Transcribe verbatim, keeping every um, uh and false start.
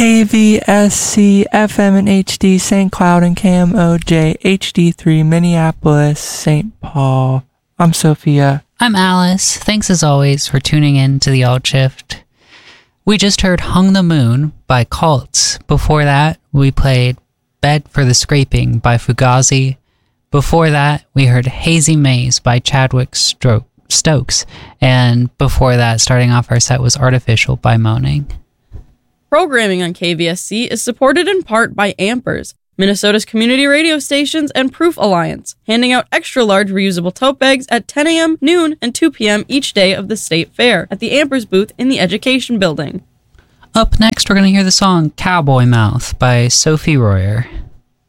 K V S C F M and H D Saint Cloud and K M O J H D three Minneapolis Saint Paul. I'm Sophia. I'm Alice. Thanks as always for tuning in to the Alt Shift. We just heard Hung the Moon by Cults. Before that, we played Bed for the Scraping by Fugazi. Before that, we heard Hazy Maze by Chadwick Stro- Stokes. And before that, starting off our set was Artificial by Moaning. Programming on K V S C is supported in part by Ampers, Minnesota's community radio stations, and Proof Alliance, handing out extra-large reusable tote bags at ten a.m., noon, and two p.m. each day of the State Fair at the Ampers booth in the Education Building. Up next, we're going to hear the song Cowboy Mouth by Sophie Royer.